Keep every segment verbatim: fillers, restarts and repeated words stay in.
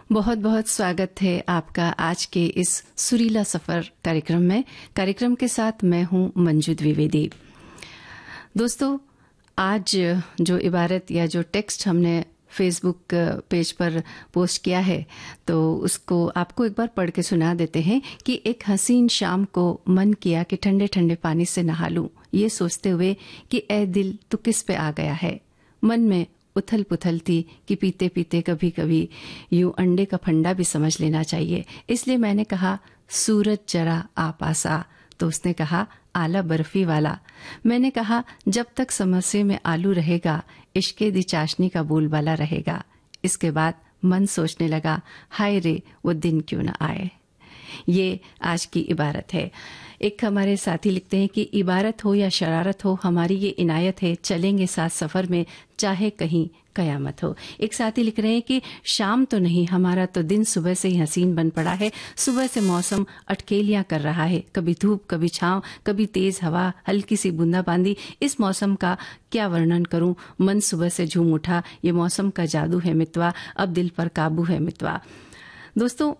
बहुत बहुत स्वागत है आपका आज के इस सुरीला सफर कार्यक्रम में। कार्यक्रम के साथ मैं हूं मंजू द्विवेदी। दोस्तों, आज जो इबारत या जो टेक्स्ट हमने फेसबुक पेज पर पोस्ट किया है तो उसको आपको एक बार पढ़ के सुना देते हैं कि एक हसीन शाम को मन किया कि ठंडे ठंडे पानी से नहा लूं, ये सोचते हुए कि ए दिल तू किस पे आ गया है। मन में उथल पुथल थी कि पीते पीते कभी कभी यूं अंडे का फंडा भी समझ लेना चाहिए। इसलिए मैंने कहा सूरज जरा आ पास आ, तो उसने कहा आला बर्फी वाला। मैंने कहा जब तक समोसे में आलू रहेगा इश्के दी चाशनी का बोलबाला रहेगा। इसके बाद मन सोचने लगा हाय रे वो दिन क्यों न आए। ये आज की इबारत है। एक हमारे साथी लिखते हैं कि इबारत हो या शरारत हो, हमारी ये इनायत है, चलेंगे साथ सफर में चाहे कहीं कयामत हो। एक साथी लिख रहे हैं कि शाम तो नहीं, हमारा तो दिन सुबह से ही हसीन बन पड़ा है। सुबह से मौसम अटकेलियां कर रहा है, कभी धूप कभी छांव, कभी तेज हवा, हल्की सी बूंदाबांदी। इस मौसम का क्या वर्णन करूं, मन सुबह से झूम उठा। ये मौसम का जादू है मितवा, अब दिल पर काबू है मितवा। दोस्तों,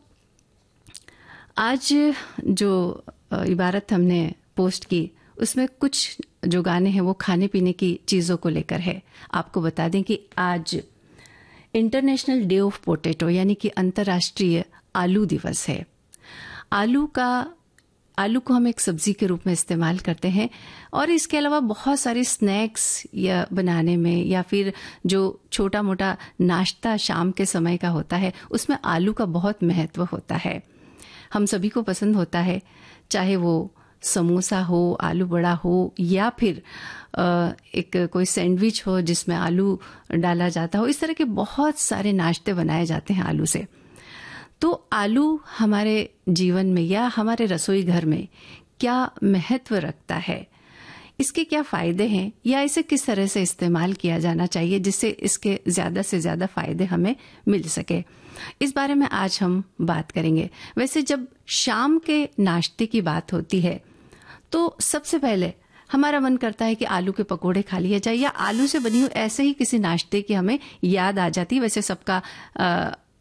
आज जो इबारत हमने पोस्ट की उसमें कुछ जो गाने हैं वो खाने पीने की चीज़ों को लेकर है। आपको बता दें कि आज इंटरनेशनल डे ऑफ पोटैटो यानी कि अंतर्राष्ट्रीय आलू दिवस है। आलू का आलू को हम एक सब्जी के रूप में इस्तेमाल करते हैं और इसके अलावा बहुत सारे स्नैक्स या बनाने में या फिर जो छोटा मोटा नाश्ता शाम के समय का होता है उसमें आलू का बहुत महत्व होता है। हम सभी को पसंद होता है, चाहे वो समोसा हो, आलू बड़ा हो या फिर एक कोई सैंडविच हो जिसमें आलू डाला जाता हो। इस तरह के बहुत सारे नाश्ते बनाए जाते हैं आलू से। तो आलू हमारे जीवन में या हमारे रसोई घर में क्या महत्व रखता है, इसके क्या फायदे हैं या इसे किस तरह से इस्तेमाल किया जाना चाहिए जिससे इसके ज्यादा से ज्यादा फायदे हमें मिल सके, इस बारे में आज हम बात करेंगे। वैसे जब शाम के नाश्ते की बात होती है तो सबसे पहले हमारा मन करता है कि आलू के पकोड़े खा लिए जाए या आलू से बनी हुई ऐसे ही किसी नाश्ते की हमें याद आ जाती है। वैसे सबका